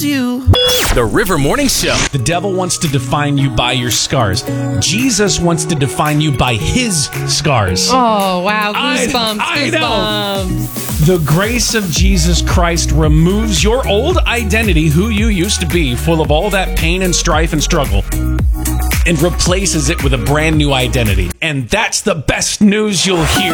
loves you. The River Morning Show. The devil wants to define you by your scars. Jesus wants to define you by his scars. Oh, wow. Goosebumps. I know. Goosebumps. The grace of Jesus Christ removes your old identity, who you used to be, full of all that pain and strife and struggle, and replaces it with a brand new identity. And that's the best news you'll hear.